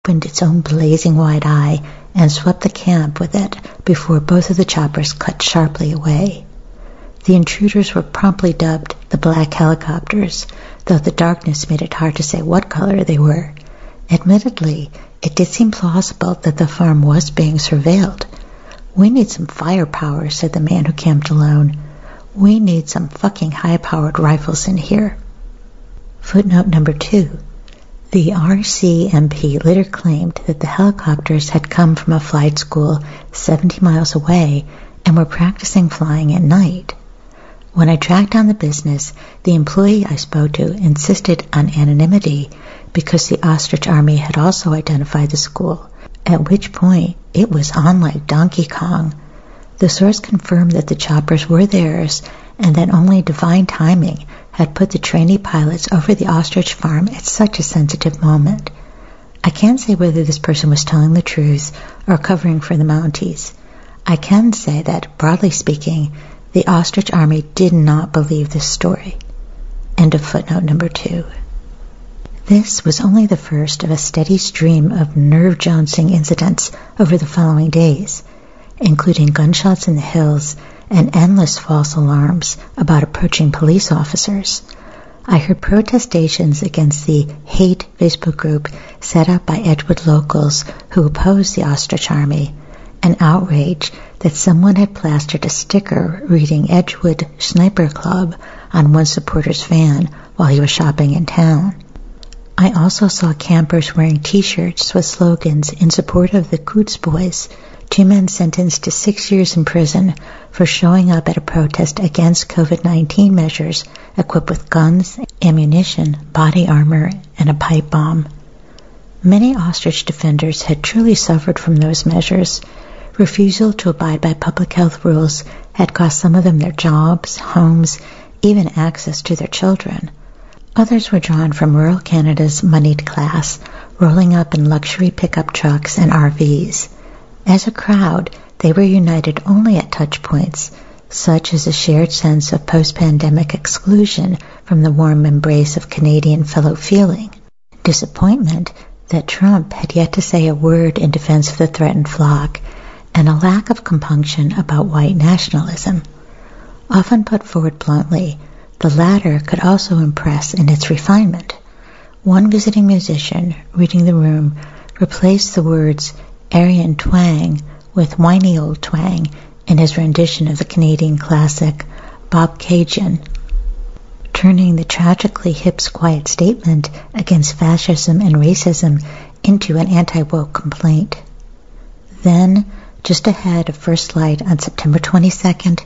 opened its own blazing wide eye and swept the camp with it before both of the choppers cut sharply away. The intruders were promptly dubbed the Black Helicopters, though the darkness made it hard to say what color they were. Admittedly, it did seem plausible that the farm was being surveilled. "We need some firepower," said the man who camped alone. "We need some fucking high-powered rifles in here." Footnote number 2. The RCMP later claimed that the helicopters had come from a flight school 70 miles away and were practicing flying at night. When I tracked down the business, the employee I spoke to insisted on anonymity because the Ostrich Army had also identified the school, at which point it was on like Donkey Kong. The source confirmed that the choppers were theirs and that only divine timing had put the trainee pilots over the ostrich farm at such a sensitive moment. I can't say whether this person was telling the truth or covering for the Mounties. I can say that, broadly speaking, the Ostrich Army did not believe this story. End of footnote number 2. This was only the first of a steady stream of nerve-jouncing incidents over the following days, including gunshots in the hills and endless false alarms about approaching police officers. I heard protestations against the hate Facebook group set up by Edgewood locals who opposed the Ostrich Army, and outrage that someone had plastered a sticker reading Edgewood Sniper Club on one supporter's van while he was shopping in town. I also saw campers wearing T-shirts with slogans in support of the Coots Boys, 2 men sentenced to 6 years in prison for showing up at a protest against COVID-19 measures equipped with guns, ammunition, body armor, and a pipe bomb. Many ostrich defenders had truly suffered from those measures. Refusal to abide by public health rules had cost some of them their jobs, homes, even access to their children. Others were drawn from rural Canada's moneyed class, rolling up in luxury pickup trucks and RVs. As a crowd, they were united only at touch points, such as a shared sense of post-pandemic exclusion from the warm embrace of Canadian fellow feeling, disappointment that Trump had yet to say a word in defense of the threatened flock, and a lack of compunction about white nationalism. Often put forward bluntly, the latter could also impress in its refinement. One visiting musician, reading the room, replaced the words Aryan twang with whiny old twang in his rendition of the Canadian classic Bobcaygeon, turning the tragically hip's quiet statement against fascism and racism into an anti-woke complaint. Then, just ahead of first light on September 22nd,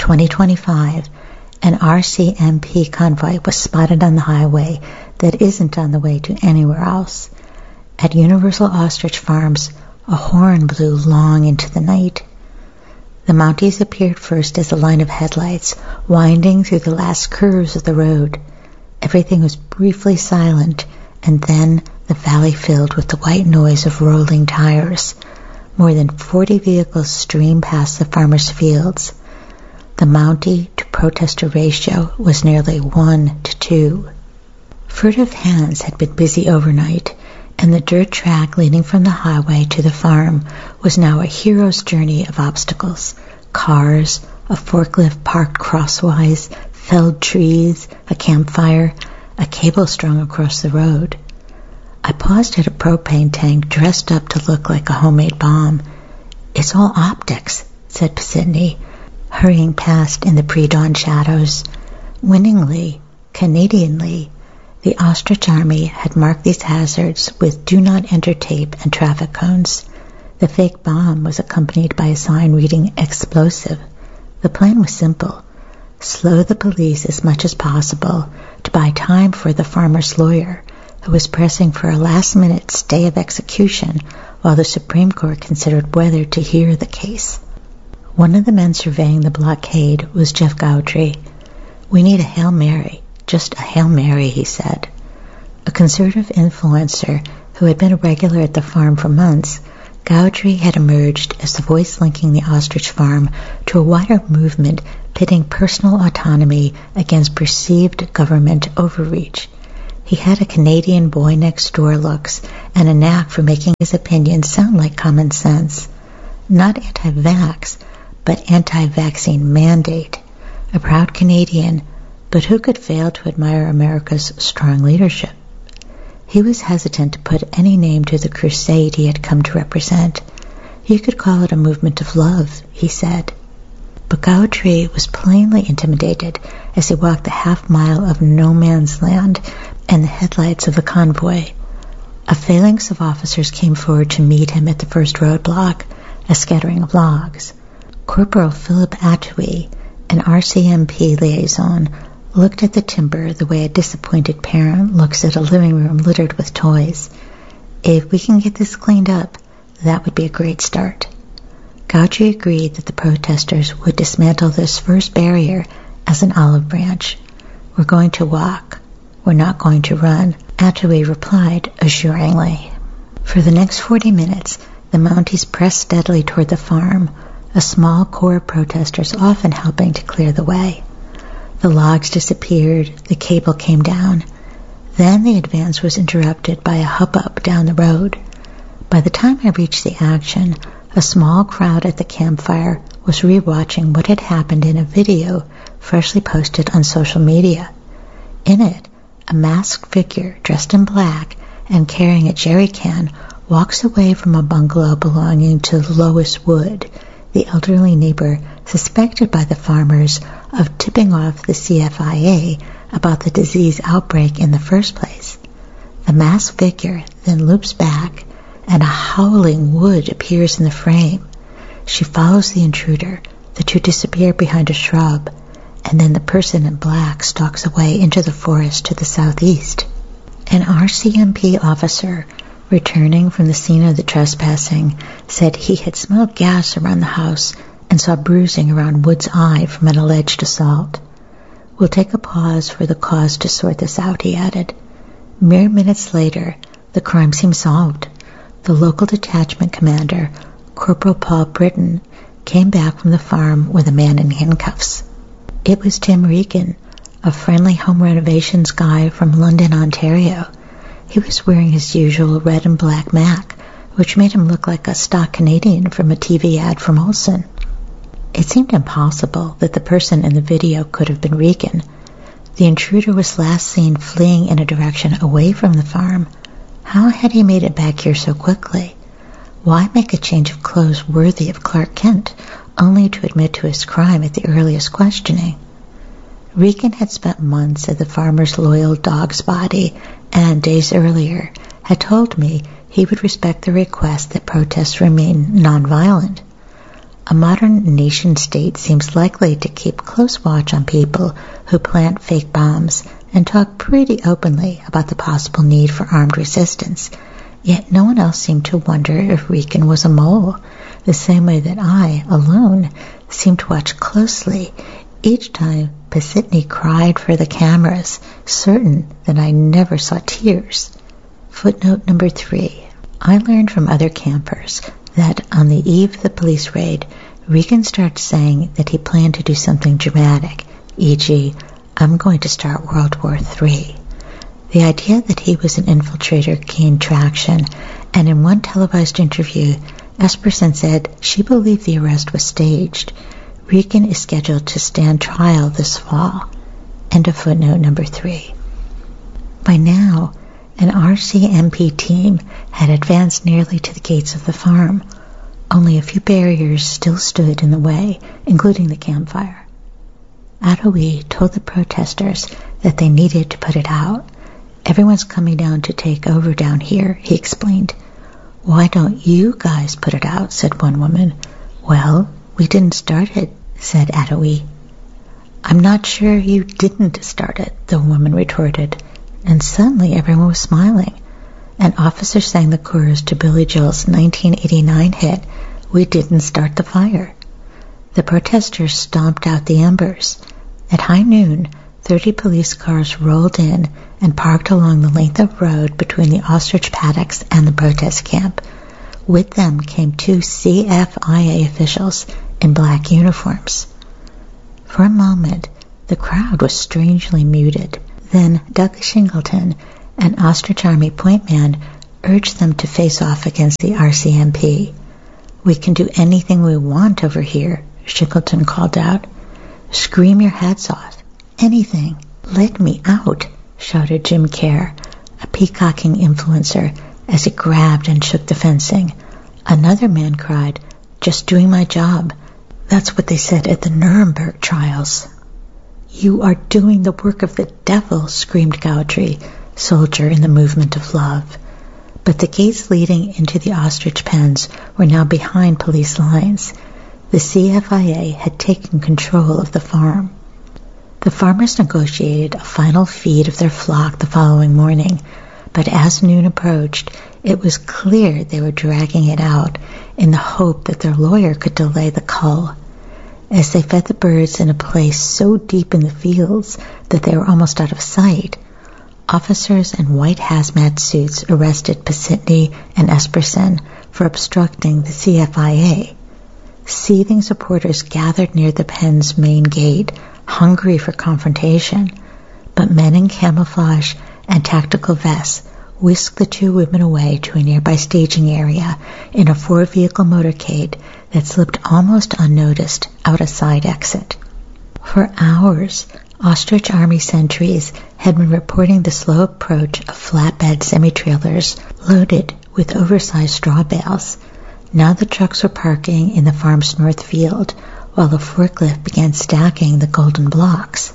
2025, an RCMP convoy was spotted on the highway that isn't on the way to anywhere else. At Universal Ostrich Farms, a horn blew long into the night. The Mounties appeared first as a line of headlights winding through the last curves of the road. Everything was briefly silent, and then the valley filled with the white noise of rolling tires. More than 40 vehicles streamed past the farmers' fields. The Mountie to protester ratio was nearly 1 to 2. Furtive hands had been busy overnight, and the dirt track leading from the highway to the farm was now a hero's journey of obstacles. Cars, a forklift parked crosswise, felled trees, a campfire, a cable strung across the road. I paused at a propane tank dressed up to look like a homemade bomb. "It's all optics," said Sidney, hurrying past in the pre-dawn shadows. Winningly, Canadianly, the Ostrich Army had marked these hazards with "Do Not Enter" tape and traffic cones. The fake bomb was accompanied by a sign reading "Explosive." The plan was simple: slow the police as much as possible to buy time for the farmer's lawyer, who was pressing for a last-minute stay of execution while the Supreme Court considered whether to hear the case. One of the men surveying the blockade was Jeff Gaudry. "We need a Hail Mary, just a Hail Mary," he said. A conservative influencer who had been a regular at the farm for months, Gaudry had emerged as the voice linking the ostrich farm to a wider movement pitting personal autonomy against perceived government overreach. He had a Canadian boy-next-door looks and a knack for making his opinions sound like common sense. Not anti-vax, but anti-vaccine mandate. A proud Canadian, but who could fail to admire America's strong leadership? He was hesitant to put any name to the crusade he had come to represent. You could call it a movement of love, he said. But Gautry was plainly intimidated as he walked the half-mile of no man's land and the headlights of the convoy. A phalanx of officers came forward to meet him at the first roadblock, a scattering of logs. Corporal Philip Attouille, an RCMP liaison, looked at the timber the way a disappointed parent looks at a living room littered with toys. If we can get this cleaned up, that would be a great start. Gautry agreed that the protesters would dismantle this first barrier as an olive branch. We're going to walk. We're not going to run, Attouille replied assuringly. For the next 40 minutes, the Mounties pressed steadily toward the farm, a small corps of protesters often helping to clear the way. The logs disappeared, the cable came down. Then the advance was interrupted by a hubbub down the road. By the time I reached the action, a small crowd at the campfire was rewatching what had happened in a video freshly posted on social media. In it, a masked figure dressed in black and carrying a jerry can walks away from a bungalow belonging to Lois Wood, the elderly neighbor suspected by the farmers of tipping off the CFIA about the disease outbreak in the first place. The masked figure then loops back, and a howling Wood appears in the frame. She follows the intruder. The two disappear behind a shrub, and then the person in black stalks away into the forest to the southeast. An RCMP officer, returning from the scene of the trespassing, said he had smelled gas around the house and saw bruising around Wood's eye from an alleged assault. We'll take a pause for the cause to sort this out, he added. Mere minutes later, the crime seemed solved. The local detachment commander, Corporal Paul Britton, came back from the farm with a man in handcuffs. It was Tim Regan, a friendly home renovations guy from London, Ontario. He was wearing his usual red and black Mac, which made him look like a stock Canadian from a TV ad from Olsen. It seemed impossible that the person in the video could have been Regan. The intruder was last seen fleeing in a direction away from the farm. How had he made it back here so quickly? Why make a change of clothes worthy of Clark Kent, only to admit to his crime at the earliest questioning? Regan had spent months at the farmer's loyal dog's body, and days earlier had told me he would respect the request that protests remain nonviolent. A modern nation-state seems likely to keep close watch on people who plant fake bombs and talk pretty openly about the possible need for armed resistance, yet no one else seemed to wonder if Regan was a mole, the same way that I, alone, seemed to watch closely each time Pasitny cried for the cameras, certain that I never saw tears. Footnote number 3. I learned from other campers that on the eve of the police raid, Regan started saying that he planned to do something dramatic, e.g., I'm going to start World War III. The idea that he was an infiltrator gained traction, and in one televised interview, Espersen said she believed the arrest was staged. Regan is scheduled to stand trial this fall. End of footnote number 3. By now, an RCMP team had advanced nearly to the gates of the farm. Only a few barriers still stood in the way, including the campfire. Attouille told the protesters that they needed to put it out. Everyone's coming down to take over down here, he explained. Why don't you guys put it out, said one woman. Well, we didn't start it, said Attouille. I'm not sure you didn't start it, the woman retorted. And suddenly everyone was smiling. An officer sang the chorus to Billy Joel's 1989 hit, We Didn't Start the Fire. The protesters stomped out the embers. At high noon, 30 police cars rolled in and parked along the length of road between the ostrich paddocks and the protest camp. With them came 2 CFIA officials in black uniforms. For a moment, the crowd was strangely muted. Then Doug Shingleton, An Ostrich Army point man urged them to face off against the RCMP. "We can do anything we want over here," Shackleton called out. "Scream your heads off. Anything. Let me out," shouted Jim Kerr, a peacocking influencer, as he grabbed and shook the fencing. Another man cried, "Just doing my job. That's what they said at the Nuremberg trials." "You are doing the work of the devil," screamed Gaudry, soldier in the movement of love. But the gates leading into the ostrich pens were now behind police lines. The CFIA had taken control of the farm. The farmers negotiated a final feed of their flock the following morning, but as noon approached, it was clear they were dragging it out in the hope that their lawyer could delay the cull. As they fed the birds in a place so deep in the fields that they were almost out of sight, officers in white hazmat suits arrested Pasitny and Esperson for obstructing the CFIA. Seething supporters gathered near the pen's main gate, hungry for confrontation, but men in camouflage and tactical vests whisked the two women away to a nearby staging area in a 4-vehicle motorcade that slipped almost unnoticed out a side exit. For hours, Ostrich Army sentries had been reporting the slow approach of flatbed semi-trailers loaded with oversized straw bales. Now the trucks were parking in the farm's north field, while a forklift began stacking the golden blocks.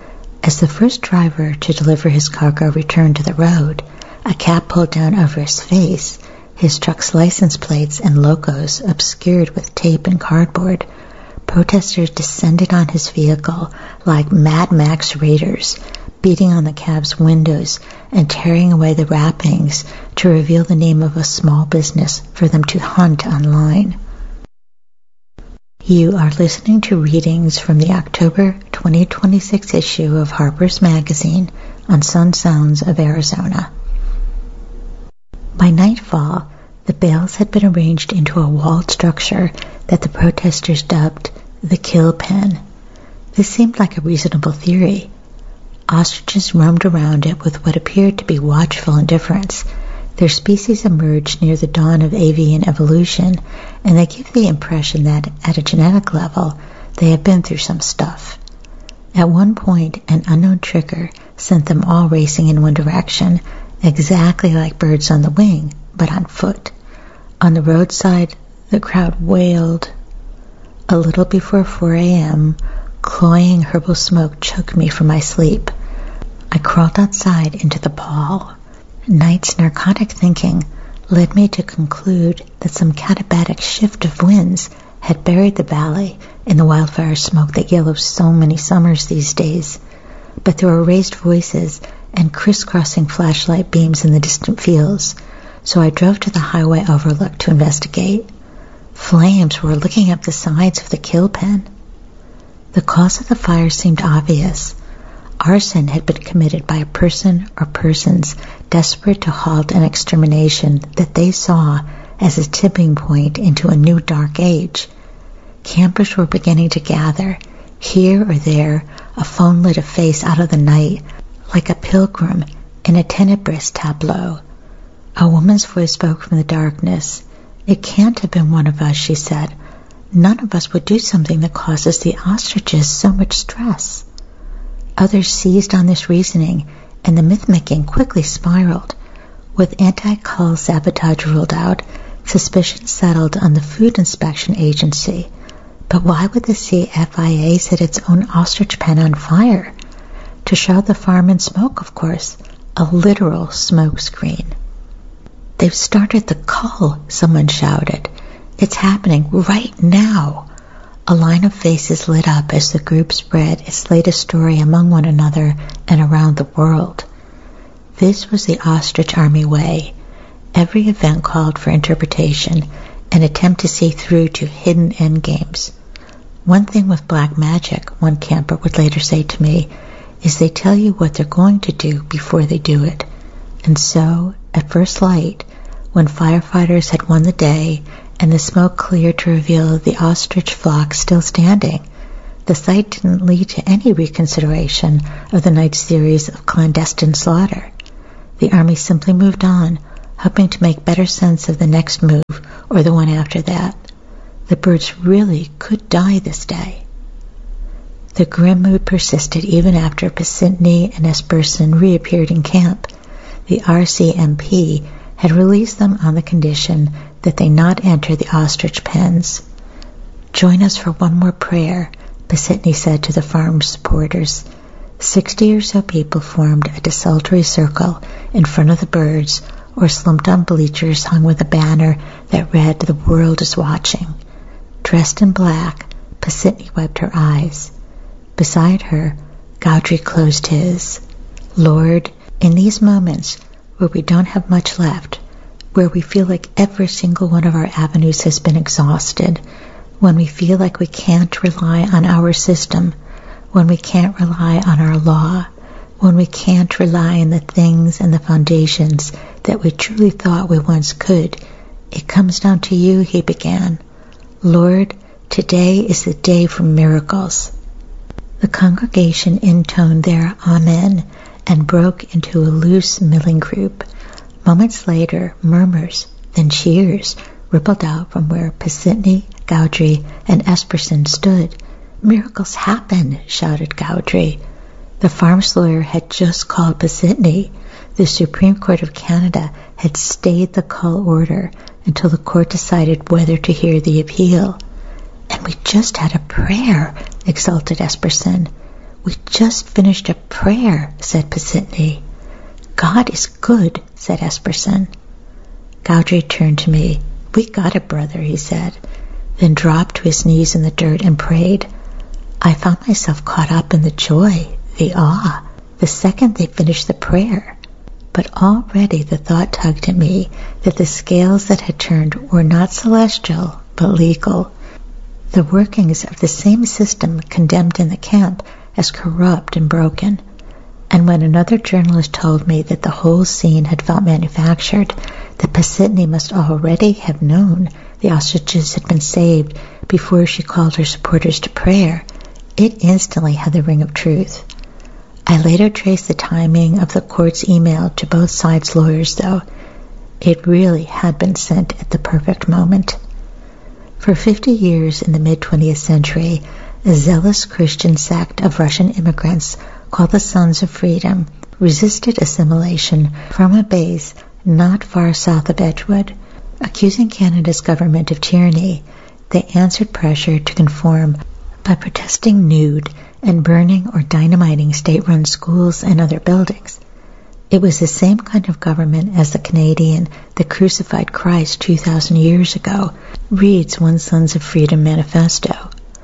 As the first driver to deliver his cargo returned to the road, a cap pulled down over his face, his truck's license plates and logos obscured with tape and cardboard, protesters descended on his vehicle like Mad Max raiders, beating on the cab's windows and tearing away the wrappings to reveal the name of a small business for them to hunt online. You are listening to readings from the October 2026 issue of Harper's Magazine on Sun Sounds of Arizona. By nightfall, the bales had been arranged into a walled structure that the protesters dubbed the Kill Pen. This seemed like a reasonable theory. Ostriches roamed around it with what appeared to be watchful indifference. Their species emerged near the dawn of avian evolution, and they give the impression that, at a genetic level, they have been through some stuff. At one point, an unknown trigger sent them all racing in one direction, exactly like birds on the wing, but on foot. On the roadside, the crowd wailed. A little before 4 a.m., cloying herbal smoke choked me from my sleep. I crawled outside into the pall. Night's narcotic thinking led me to conclude that some katabatic shift of winds had buried the valley in the wildfire smoke that yellows so many summers these days. But there were raised voices and crisscrossing flashlight beams in the distant fields, so I drove to the highway overlook to investigate. Flames were licking up the sides of the Kill Pen. The cause of the fire seemed obvious. Arson had been committed by a person or persons desperate to halt an extermination that they saw as a tipping point into a new dark age. Campers were beginning to gather. Here or there, a phone lit a face out of the night, like a pilgrim in a Tenebris tableau. A woman's voice spoke from the darkness. "It can't have been one of us," she said. "None of us would do something that causes the ostriches so much stress." Others seized on this reasoning, and the myth-making quickly spiraled. With anti-cull sabotage ruled out, suspicion settled on the Food Inspection Agency. But why would the CFIA set its own ostrich pen on fire? To show the farm in smoke, of course. A literal smoke screen. "They've started the cull," someone shouted. "It's happening right now." A line of faces lit up as the group spread its latest story among one another and around the world. This was the Ostrich Army way. Every event called for interpretation, an attempt to see through to hidden endgames. "One thing with black magic," one camper would later say to me, "is they tell you what they're going to do before they do it." And so, at first light, when firefighters had won the day and the smoke cleared to reveal the ostrich flock still standing, the sight didn't lead to any reconsideration of the night's series of clandestine slaughter. The army simply moved on, hoping to make better sense of the next move or the one after that. The birds really could die this day. The grim mood persisted even after Pasitny and Espersen reappeared in camp. The RCMP had released them on the condition that they not enter the ostrich pens. "Join us for one more prayer," Pasitny said to the farm's supporters. 60 or so people formed a desultory circle in front of the birds or slumped on bleachers hung with a banner that read, "The world is watching." Dressed in black, Pasitny wiped her eyes. Beside her, Gaudry closed his. "Lord, in these moments where we don't have much left, where we feel like every single one of our avenues has been exhausted, when we feel like we can't rely on our system, when we can't rely on our law, when we can't rely on the things and the foundations that we truly thought we once could, it comes down to you," he began. "Lord, today is the day for miracles." The congregation intoned their Amen and broke into a loose milling group. Moments later, murmurs, then cheers, rippled out from where Pasitny, Gaudry, and Espersen stood. "Miracles happen," shouted Gaudry. The farm's lawyer had just called Pasitny. The Supreme Court of Canada had stayed the call order until the court decided whether to hear the appeal. "And we just had a prayer," exulted Espersen. "We just finished a prayer," said Pasitny. "God is good," said Espersen. Gaudry turned to me. "We got it, brother," he said, then dropped to his knees in the dirt and prayed. I found myself caught up in the joy, the awe, the second they finished the prayer. But already the thought tugged at me that the scales that had turned were not celestial, but legal. The workings of the same system condemned in the camp as corrupt and broken. And when another journalist told me that the whole scene had felt manufactured, that Pasitny must already have known the ostriches had been saved before she called her supporters to prayer, it instantly had the ring of truth. I later traced the timing of the court's email to both sides' lawyers, though. It really had been sent at the perfect moment. For 50 years in the mid-20th century, a zealous Christian sect of Russian immigrants called the Sons of Freedom resisted assimilation from a base not far south of Edgewood. Accusing Canada's government of tyranny, they answered pressure to conform by protesting nude and burning or dynamiting state-run schools and other buildings. It was the same kind of government as the Canadian that crucified Christ 2,000 years ago, reads one Sons of Freedom manifesto.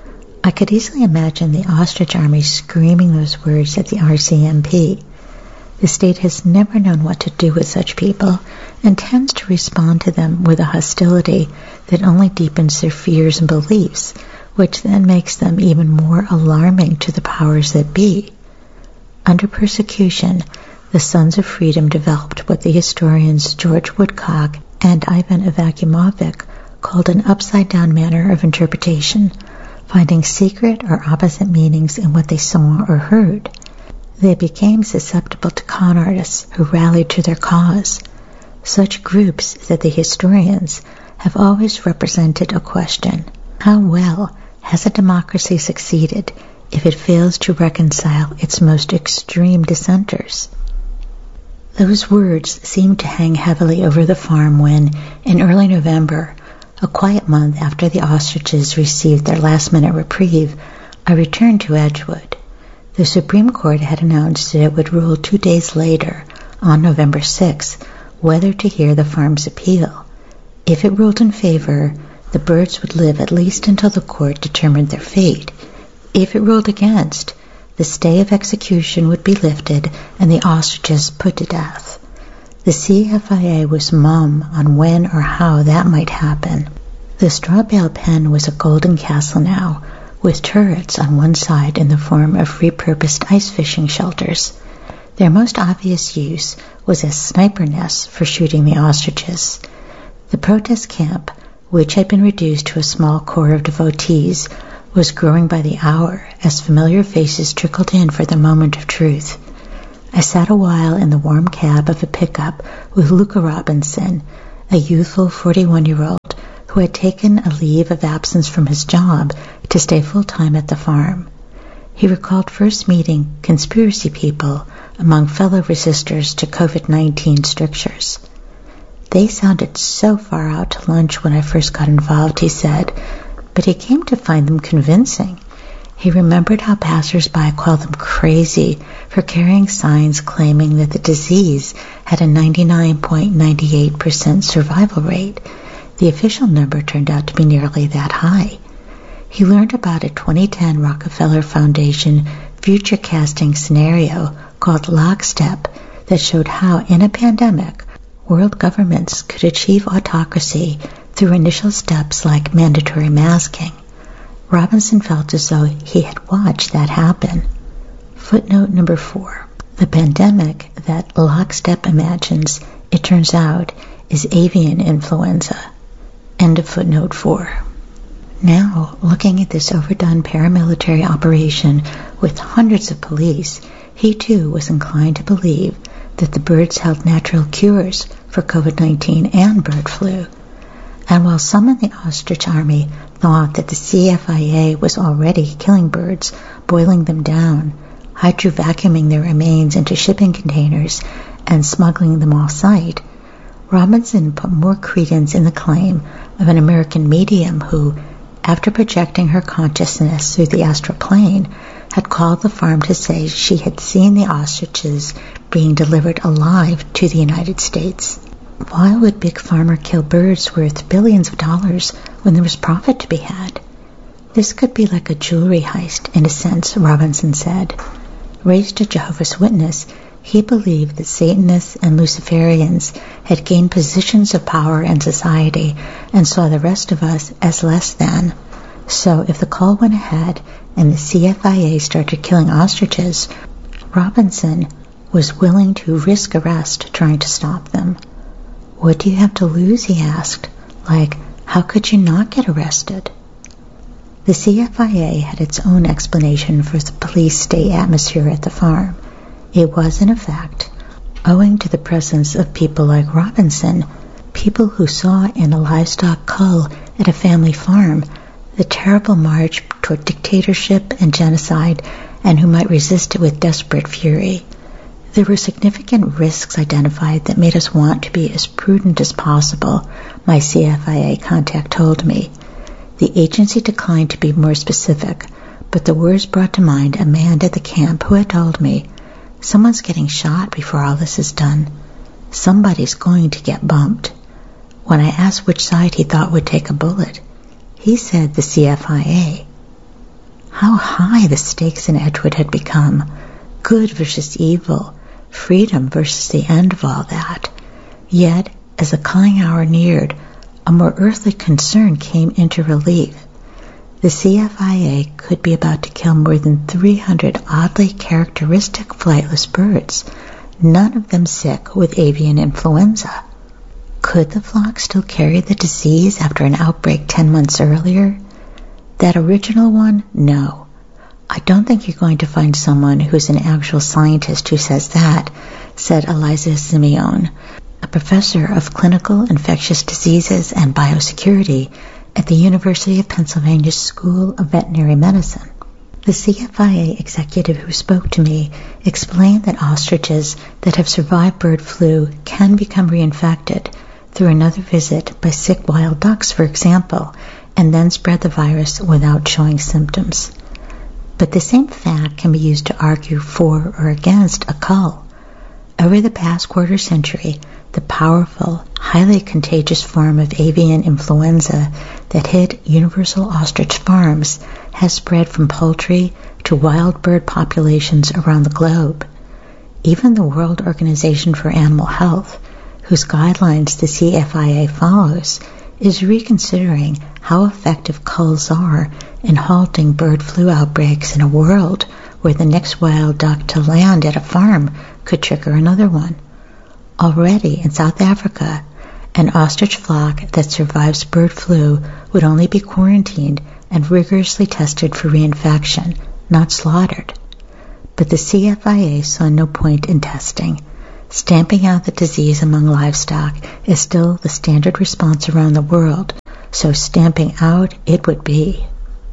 I could easily imagine the ostrich army screaming those words at the RCMP. The state has never known what to do with such people and tends to respond to them with a hostility that only deepens their fears and beliefs, which then makes them even more alarming to the powers that be. Under persecution, the Sons of Freedom developed what the historians George Woodcock and Ivan Avakimovich called an upside-down manner of interpretation, finding secret or opposite meanings in what they saw or heard. They became susceptible to con artists who rallied to their cause. Such groups, said the historians, have always represented a question: how well has a democracy succeeded if it fails to reconcile its most extreme dissenters? Those words seemed to hang heavily over the farm when, in early November, a quiet month after the ostriches received their last-minute reprieve, I returned to Edgewood. The Supreme Court had announced that it would rule 2 days later, on November 6th, whether to hear the farm's appeal. If it ruled in favor, the birds would live at least until the court determined their fate. If it ruled against, the stay of execution would be lifted and the ostriches put to death. The CFIA was mum on when or how that might happen. The straw bale pen was a golden castle now, with turrets on one side in the form of repurposed ice fishing shelters. Their most obvious use was as sniper nests for shooting the ostriches. The protest camp, which had been reduced to a small core of devotees, was growing by the hour as familiar faces trickled in for the moment of truth. I sat a while in the warm cab of a pickup with Luca Robinson, a youthful 41-year-old who had taken a leave of absence from his job to stay full-time at the farm. He recalled first meeting conspiracy people among fellow resistors to COVID-19 strictures. They sounded so far out to lunch when I first got involved, he said, but he came to find them convincing. He remembered how passers-by called them crazy for carrying signs claiming that the disease had a 99.98% survival rate. The official number turned out to be nearly that high. He learned about a 2010 Rockefeller Foundation future casting scenario called Lockstep that showed how, in a pandemic, world governments could achieve autocracy through initial steps like mandatory masking. Robinson felt as though he had watched that happen. Footnote number 4. The pandemic that Lockstep imagines, it turns out, is avian influenza. End of footnote 4. Now, looking at this overdone paramilitary operation with hundreds of police, he too was inclined to believe that the birds held natural cures for COVID-19 and bird flu. And while some in the ostrich army thought that the CFIA was already killing birds, boiling them down, hydrovacuuming their remains into shipping containers, and smuggling them off-site, Robinson put more credence in the claim of an American medium who, after projecting her consciousness through the astral plane, had called the farm to say she had seen the ostriches being delivered alive to the United States. Why would Big Pharma kill birds worth billions of dollars when there was profit to be had? This could be like a jewelry heist, in a sense, Robinson said. Raised a Jehovah's Witness, he believed that Satanists and Luciferians had gained positions of power in society and saw the rest of us as less than. So if the call went ahead and the CFIA started killing ostriches, Robinson was willing to risk arrest trying to stop them. What do you have to lose, he asked. Like, how could you not get arrested? The CFIA had its own explanation for the police state atmosphere at the farm. It was, in effect, owing to the presence of people like Robinson, people who saw in a livestock cull at a family farm the terrible march toward dictatorship and genocide, and who might resist it with desperate fury. There were significant risks identified that made us want to be as prudent as possible, my CFIA contact told me. The agency declined to be more specific, but the words brought to mind a man at the camp who had told me, "Someone's getting shot before all this is done. Somebody's going to get bumped." When I asked which side he thought would take a bullet, he said the CFIA. How high the stakes in Edgewood had become. Good versus evil. Freedom versus the end of all that. Yet, as the calling hour neared, a more earthly concern came into relief. The CFIA could be about to kill more than 300 oddly characteristic flightless birds, none of them sick with avian influenza. Could the flock still carry the disease after an outbreak 10 months earlier? That original one? No. I don't think you're going to find someone who's an actual scientist who says that, said Eliza Simeone, a professor of clinical infectious diseases and biosecurity at the University of Pennsylvania School of Veterinary Medicine. The CFIA executive who spoke to me explained that ostriches that have survived bird flu can become reinfected through another visit by sick wild ducks, for example, and then spread the virus without showing symptoms. But the same fact can be used to argue for or against a cull. Over the past quarter century, the powerful, highly contagious form of avian influenza that hit universal ostrich farms has spread from poultry to wild bird populations around the globe. Even the World Organization for Animal Health, whose guidelines the CFIA follows, is reconsidering how effective culls are in halting bird flu outbreaks in a world where the next wild duck to land at a farm could trigger another one. Already in South Africa, an ostrich flock that survives bird flu would only be quarantined and rigorously tested for reinfection, not slaughtered. but the CFIA saw no point in testing. Stamping out the disease among livestock is still the standard response around the world, so stamping out it would be.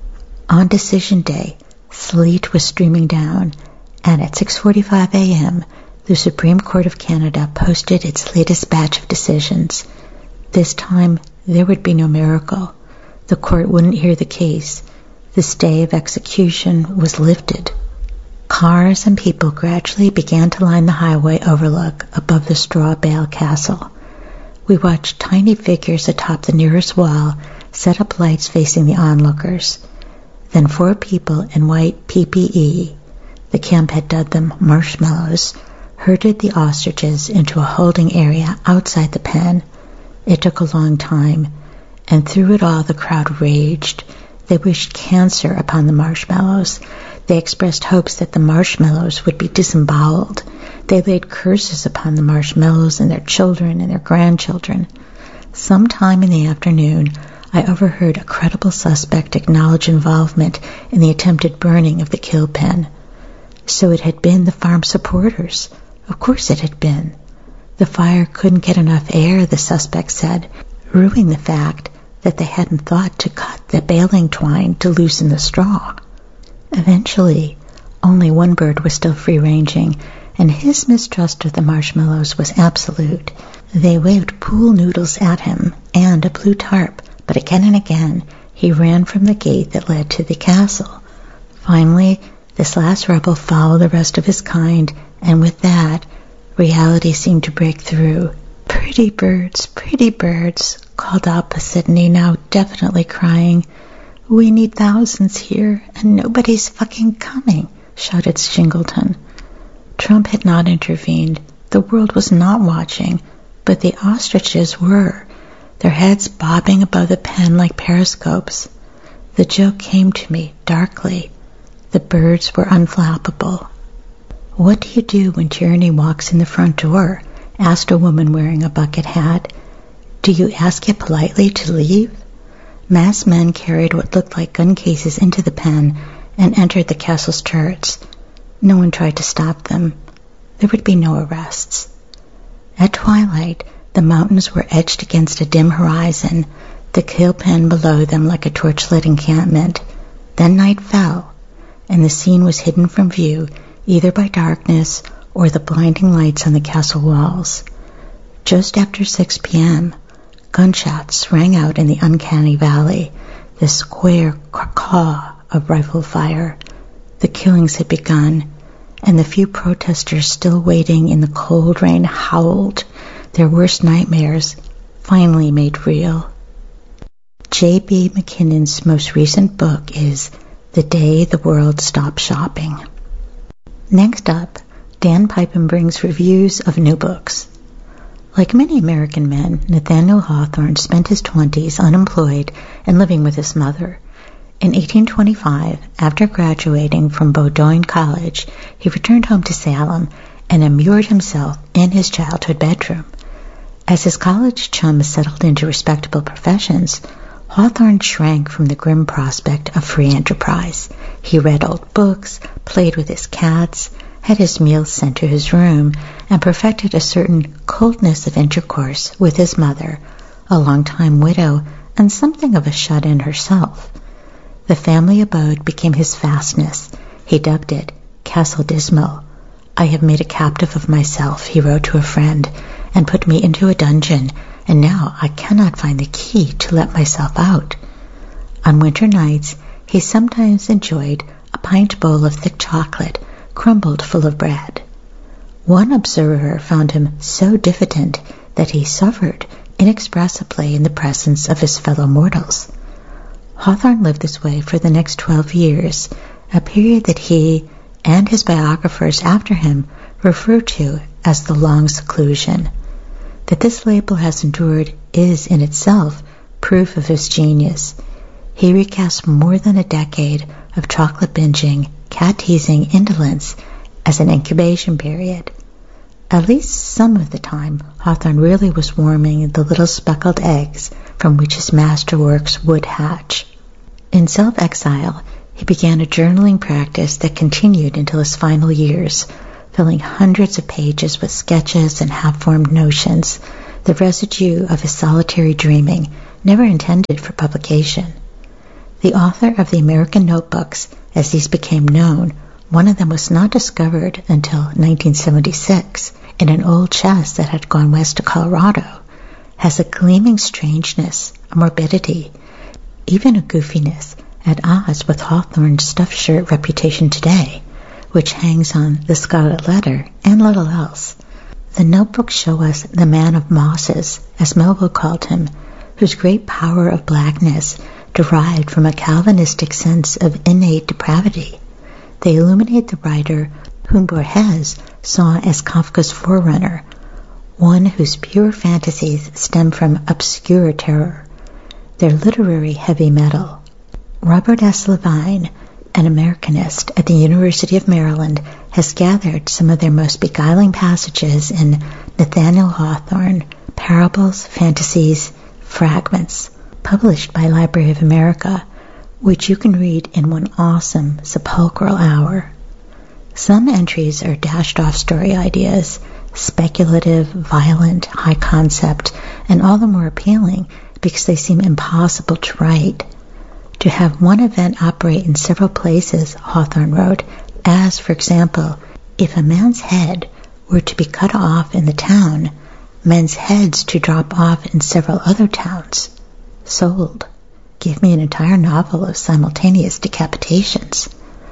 On decision day, sleet was streaming down, and at 6:45 a.m., the Supreme Court of Canada posted its latest batch of decisions. This time, there would be no miracle. The court wouldn't hear the case. The stay of execution was lifted. Cars and people gradually began to line the highway overlook above the straw bale castle. We watched tiny figures atop the nearest wall set up lights facing the onlookers. Then 4 people in white PPE, the camp had dubbed them marshmallows, herded the ostriches into a holding area outside the pen. It took a long time, and through it all the crowd raged. They wished cancer upon the marshmallows. They expressed hopes that the marshmallows would be disemboweled. They laid curses upon the marshmallows and their children and their grandchildren. Sometime in the afternoon, I overheard a credible suspect acknowledge involvement in the attempted burning of the kill pen. So it had been the farm supporters. Of course it had been. The fire couldn't get enough air, the suspect said, ruining the fact that they hadn't thought to cut the baling twine to loosen the straw. Eventually, only one bird was still free-ranging, and his mistrust of the marshmallows was absolute. They waved pool noodles at him and a blue tarp, but again and again he ran from the gate that led to the castle. Finally, this last rebel followed the rest of his kind, and with that, reality seemed to break through. Pretty birds, called out Pasidney, now definitely crying. We need thousands here, and nobody's fucking coming, shouted Shingleton. Trump had not intervened. The world was not watching, but the ostriches were, their heads bobbing above the pen like periscopes. The joke came to me darkly. The birds were unflappable. What do you do when tyranny walks in the front door? Asked a woman wearing a bucket hat. Do you ask it politely to leave? Masked men carried what looked like gun cases into the pen and entered the castle's turrets. No one tried to stop them. There would be no arrests. At twilight, the mountains were etched against a dim horizon, the kill pen below them like a torchlit encampment. Then night fell, and the scene was hidden from view either by darkness or the blinding lights on the castle walls. Just after 6 p.m., gunshots rang out in the uncanny valley, the square caw of rifle fire. The killings had begun, and the few protesters still waiting in the cold rain howled, their worst nightmares finally made real. J.B. McKinnon's most recent book is The Day the World Stopped Shopping. Next up, Dan Pipin brings reviews of new books. Like many American men, Nathaniel Hawthorne spent his 20s unemployed and living with his mother. In 1825, after graduating from Bowdoin College, he returned home to Salem and immured himself in his childhood bedroom. As his college chums settled into respectable professions, Hawthorne shrank from the grim prospect of free enterprise. He read old books, played with his cats, had his meals sent to his room, and perfected a certain coldness of intercourse with his mother, a long-time widow and something of a shut-in herself. The family abode became his fastness. He dubbed it Castle Dismal. I have made a captive of myself, he wrote to a friend, and put me into a dungeon, and now I cannot find the key to let myself out. On winter nights, he sometimes enjoyed a pint bowl of thick chocolate, crumbled full of bread. One observer found him so diffident that he suffered inexpressibly in the presence of his fellow mortals. Hawthorne lived this way for the next 12 years, a period that he and his biographers after him refer to as the long seclusion. That this label has endured is in itself proof of his genius. He recasts more than a decade of chocolate binging, cat-teasing indolence as an incubation period. At least some of the time, Hawthorne really was warming the little speckled eggs from which his masterworks would hatch. In self-exile, He began a journaling practice that continued until his final years, filling hundreds of pages with sketches and half-formed notions, the residue of his solitary dreaming, never intended for publication. The author of the American Notebooks, as these became known, one of them was not discovered until 1976 in an old chest that had gone west to Colorado, has a gleaming strangeness, a morbidity, even a goofiness at odds with Hawthorne's stuffed shirt reputation today, which hangs on the Scarlet Letter and little else. The notebooks show us the man of mosses, as Melville called him, whose great power of blackness derived from a Calvinistic sense of innate depravity. They illuminate the writer whom Borges saw as Kafka's forerunner, one whose pure fantasies stem from obscure terror. Their literary heavy metal. Robert S. Levine, an Americanist at the University of Maryland, has gathered some of their most beguiling passages in Nathaniel Hawthorne, Parables, Fantasies, Fragments, published by Library of America, which you can read in one awesome sepulchral hour. Some entries are dashed-off story ideas, speculative, violent, high concept, and all the more appealing because they seem impossible to write. To have one event operate in several places, Hawthorne wrote, as, for example, if a man's head were to be cut off in the town, men's heads to drop off in several other towns. Sold. Give me an entire novel of simultaneous decapitations.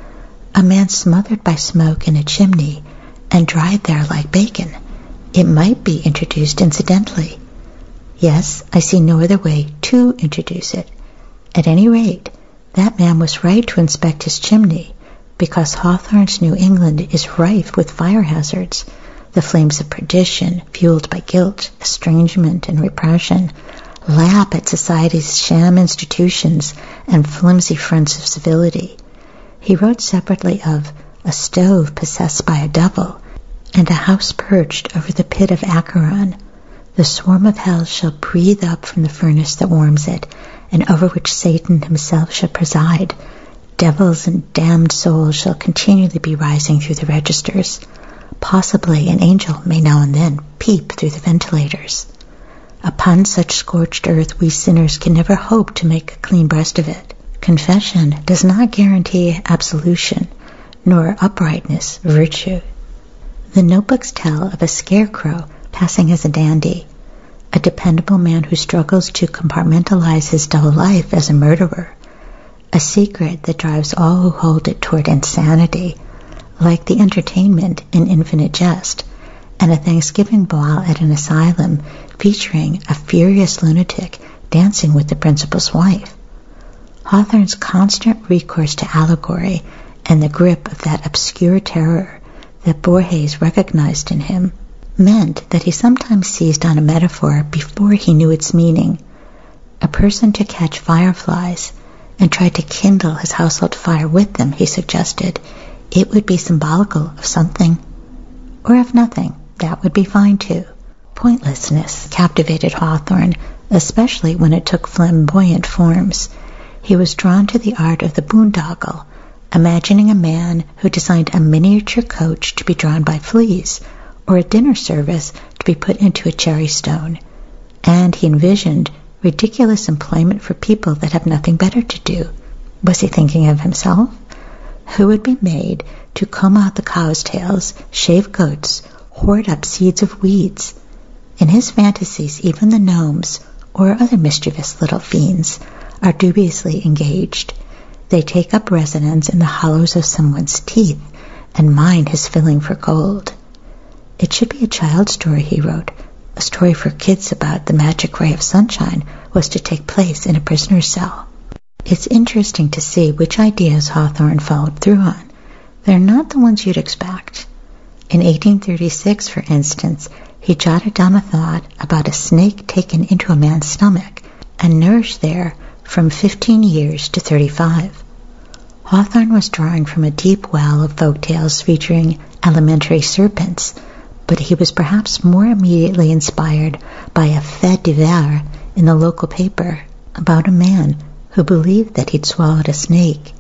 A man smothered by smoke in a chimney and dried there like bacon. It might be introduced incidentally. Yes, I see no other way to introduce it. At any rate, that man was right to inspect his chimney, because Hawthorne's New England is rife with fire hazards, the flames of perdition, fueled by guilt, estrangement, and repression, lap at society's sham institutions and flimsy fronts of civility. He wrote separately of a stove possessed by a devil, and a house perched over the pit of Acheron. The swarm of hell shall breathe up from the furnace that warms it, and over which Satan himself shall preside. Devils and damned souls shall continually be rising through the registers. Possibly an angel may now and then peep through the ventilators. Upon such scorched earth we sinners can never hope to make a clean breast of it. Confession does not guarantee absolution, nor uprightness virtue. The notebooks tell of a scarecrow passing as a dandy, a dependable man who struggles to compartmentalize his dull life as a murderer, a secret that drives all who hold it toward insanity, like the entertainment in Infinite Jest, and a Thanksgiving ball at an asylum featuring a furious lunatic dancing with the principal's wife. Hawthorne's constant recourse to allegory and the grip of that obscure terror that Borges recognized in him meant that he sometimes seized on a metaphor before he knew its meaning. A person to catch fireflies and try to kindle his household fire with them, he suggested. It would be symbolical of something, or of nothing. That would be fine too. Pointlessness captivated Hawthorne, especially when it took flamboyant forms. He was drawn to the art of the boondoggle, imagining a man who designed a miniature coach to be drawn by fleas, or a dinner service to be put into a cherry stone. And he envisioned ridiculous employment for people that have nothing better to do. Was he thinking of himself? Who would be made to comb out the cow's tails, shave goats, hoard up seeds of weeds? In his fantasies, even the gnomes, or other mischievous little fiends, are dubiously engaged. They take up residence in the hollows of someone's teeth and mine his filling for gold. It should be a child's story, he wrote. A story for kids about the magic ray of sunshine was to take place in a prisoner's cell. It's interesting to see which ideas Hawthorne followed through on. They're not the ones you'd expect. In 1836, for instance, he jotted down a thought about a snake taken into a man's stomach and nourished there from 15 years to 35. Hawthorne was drawing from a deep well of folk tales featuring elementary serpents, but he was perhaps more immediately inspired by a fait divers in the local paper about a man who believed that he'd swallowed a snake.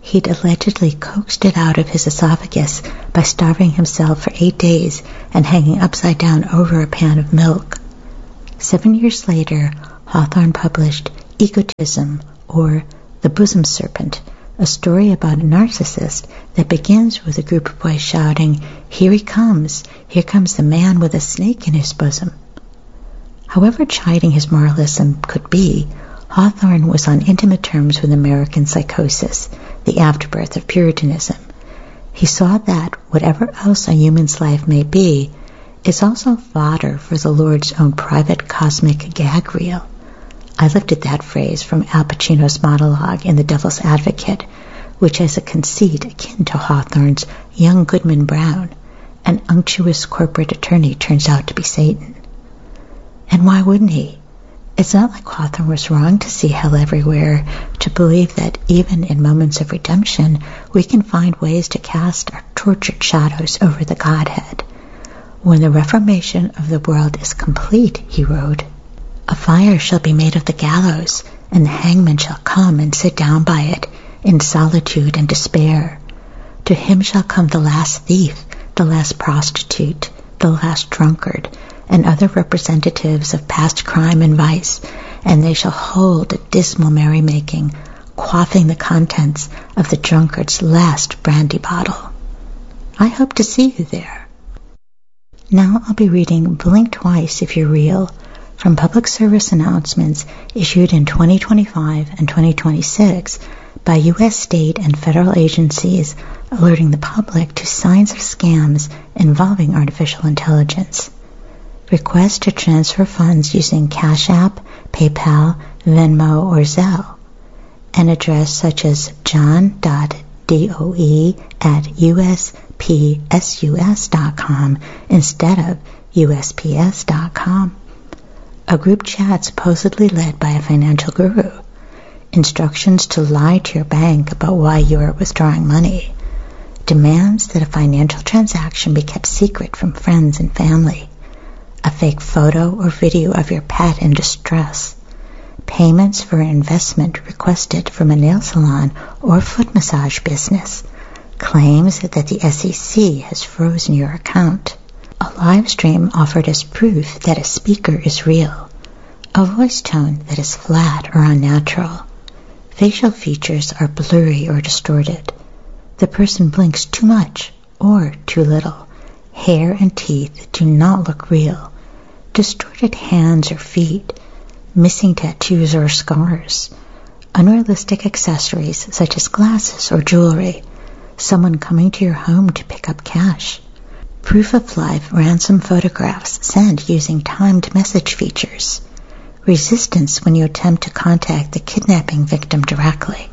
He'd allegedly coaxed it out of his esophagus by starving himself for 8 days and hanging upside down over a pan of milk. 7 years later, Hawthorne published Egotism, or The Bosom Serpent, a story about a narcissist that begins with a group of boys shouting, here comes the man with a snake in his bosom." However chiding his moralism could be, Hawthorne was on intimate terms with American psychosis, the afterbirth of Puritanism. He saw that, whatever else a human's life may be, is also fodder for the Lord's own private cosmic gag reel. I looked at that phrase from Al Pacino's monologue in The Devil's Advocate, which has a conceit akin to Hawthorne's young Goodman Brown. An unctuous corporate attorney turns out to be Satan. And why wouldn't he? It's not like Hawthorne was wrong to see hell everywhere, to believe that even in moments of redemption, we can find ways to cast our tortured shadows over the Godhead. "When the reformation of the world is complete," he wrote, "a fire shall be made of the gallows, and the hangman shall come and sit down by it, in solitude and despair. To him shall come the last thief, the last prostitute, the last drunkard, and other representatives of past crime and vice, and they shall hold a dismal merrymaking, quaffing the contents of the drunkard's last brandy bottle." I hope to see you there. Now I'll be reading Blink Twice If You're Real from public service announcements issued in 2025 and 2026 by U.S. state and federal agencies alerting the public to signs of scams involving artificial intelligence. Request to transfer funds using Cash App, PayPal, Venmo, or Zelle. An address such as john.doe@uspsus.com instead of usps.com. A group chat supposedly led by a financial guru. Instructions to lie to your bank about why you are withdrawing money. Demands that a financial transaction be kept secret from friends and family. A fake photo or video of your pet in distress. Payments for an investment requested from a nail salon or foot massage business. Claims that the SEC has frozen your account. A live stream offered as proof that a speaker is real. A voice tone that is flat or unnatural. Facial features are blurry or distorted. The person blinks too much or too little. Hair and teeth do not look real. Distorted hands or feet. Missing tattoos or scars. Unrealistic accessories such as glasses or jewelry. Someone coming to your home to pick up cash. Proof of life ransom photographs sent using timed message features. Resistance when you attempt to contact the kidnapping victim directly.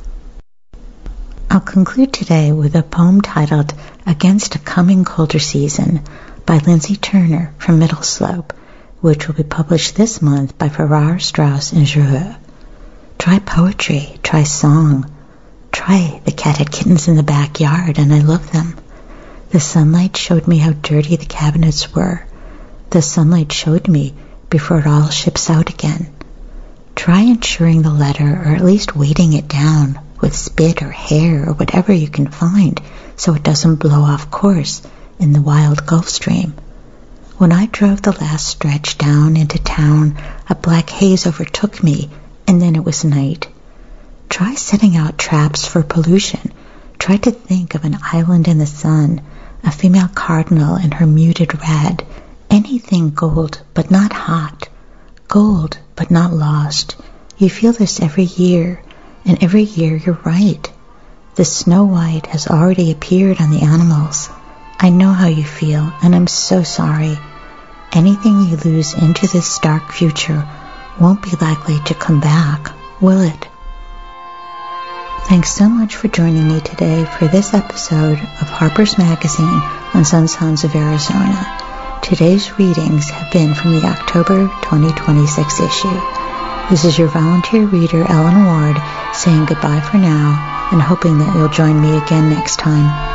I'll conclude today with a poem titled Against a Coming Colder Season by Lindsay Turner from Middle Slope, which will be published this month by Farrar, Straus and Giroux. Try poetry, try song. Try The Cat Had Kittens in the Backyard and I Love Them. The sunlight showed me how dirty the cabinets were. The sunlight showed me before it all ships out again. Try insuring the letter, or at least weighting it down with spit or hair or whatever you can find so it doesn't blow off course in the wild Gulf Stream. When I drove the last stretch down into town, a black haze overtook me, and then it was night. Try setting out traps for pollution. Try to think of an island in the sun, a female cardinal in her muted red, anything gold but not hot, gold but not lost. You feel this every year, and every year you're right. The Snow White has already appeared on the animals. I know how you feel, and I'm so sorry. Anything you lose into this dark future won't be likely to come back, will it? Thanks so much for joining me today for this episode of Harper's Magazine on Sunsounds of Arizona. Today's readings have been from the October 2026 issue. This is your volunteer reader, Ellen Ward, saying goodbye for now and hoping that you'll join me again next time.